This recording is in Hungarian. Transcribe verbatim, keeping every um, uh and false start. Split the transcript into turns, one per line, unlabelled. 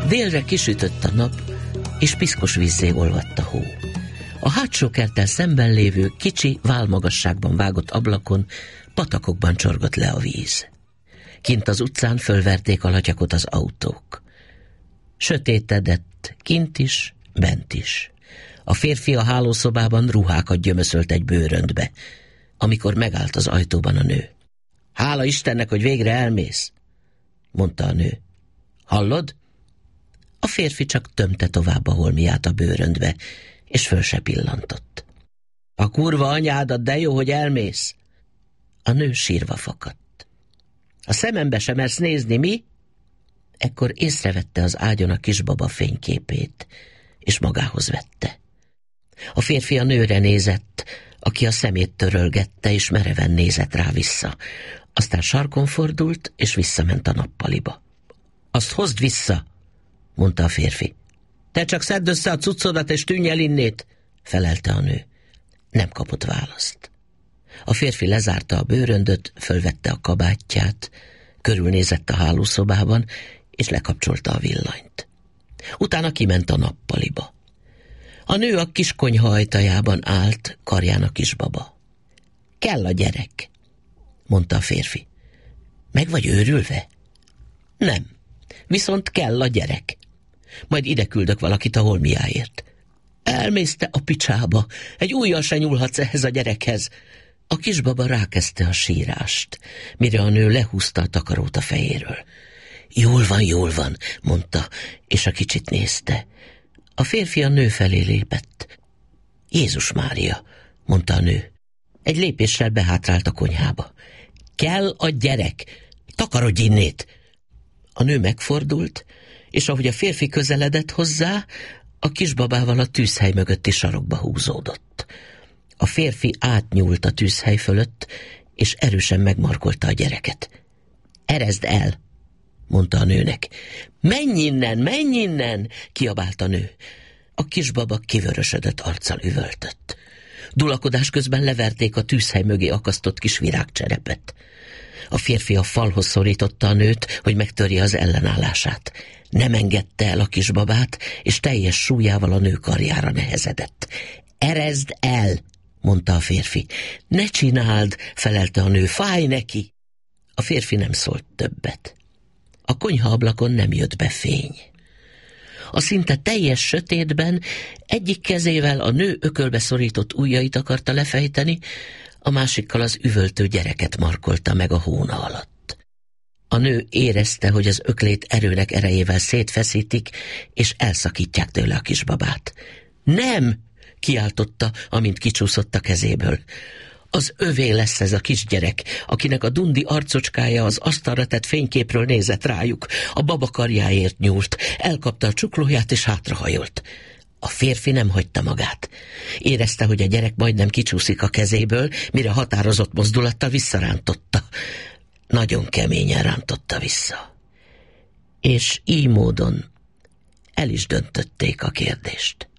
Délre kisütött a nap, és piszkos vízzé olvadt a hó. A hátsó kerttel szemben lévő kicsi, válmagasságban vágott ablakon patakokban csorgott le a víz. Kint az utcán fölverték a latyakot az autók. Sötétedett, kint is, bent is. A férfi a hálószobában ruhákat gyömöszölt egy bőröntbe, amikor megállt az ajtóban a nő. Hála Istennek, hogy végre elmész, mondta a nő. Hallod? A férfi csak tömte tovább a holmiát a bőröntbe, és föl se pillantott. A kurva anyádat, de jó, hogy elmész. A nő sírva fakadt. A szemembe sem mersz nézni, mi? Ekkor észrevette az ágyon a kisbaba fényképét, és magához vette. A férfi a nőre nézett, aki a szemét törölgette, és mereven nézett rá vissza. Aztán sarkon fordult, és visszament a nappaliba. Azt hozd vissza, mondta a férfi. Te csak szedd össze a cuccodat, és tűnj el innét, felelte a nő. Nem kapott választ. A férfi lezárta a bőröndöt, fölvette a kabátját, körülnézett a hálószobában, és lekapcsolta a villanyt. Utána kiment a nappaliba. A nő a kis konyha ajtajában állt, karján a kisbaba. Kell a gyerek, mondta a férfi. Meg vagy őrülve? Nem, viszont kell a gyerek. Majd ide küldök valakit a holmiáért. Elmész te a picsába, egy ujjal se nyúlhatsz ehhez a gyerekhez. A kisbaba rákezdte a sírást, mire a nő lehúzta a takarót a fejéről. Jól van, jól van, mondta, és a kicsit nézte. A férfi a nő felé lépett. Jézus Mária, mondta a nő. Egy lépéssel behátrált a konyhába. Kell a gyerek, takarodj innét! A nő megfordult, és ahogy a férfi közeledett hozzá, a kisbabával a tűzhely mögötti sarokba húzódott. A férfi átnyúlt a tűzhely fölött, és erősen megmarkolta a gyereket. Erezd el, mondta a nőnek. Menj innen, menj innen, kiabált a nő. A kisbaba kivörösödött arccal üvöltött. Dulakodás közben leverték a tűzhely mögé akasztott kis virágcserepet. A férfi a falhoz szorította a nőt, hogy megtörje az ellenállását. Nem engedte el a kisbabát, és teljes súlyával a nő karjára nehezedett. Erezd el, mondta a férfi. Ne csináld, felelte a nő, fáj neki. A férfi nem szólt többet. A konyhaablakon nem jött be fény. A szinte teljes sötétben egyik kezével a nő ökölbe szorított ujjait akarta lefejteni, a másikkal az üvöltő gyereket markolta meg a hóna alatt. A nő érezte, hogy az öklét erőnek erejével szétfeszítik, és elszakítják tőle a kisbabát. Nem! Kiáltotta, amint kicsúszott a kezéből. Az övé lesz ez a kisgyerek, akinek a dundi arcocskája az asztalra tett fényképről nézett rájuk. A baba karjáért nyúlt, elkapta a csuklóját és hátrahajolt. A férfi nem hagyta magát. Érezte, hogy a gyerek majdnem kicsúszik a kezéből, mire határozott mozdulattal visszarántotta. Nagyon keményen rántotta vissza. És így módon el is döntötték a kérdést.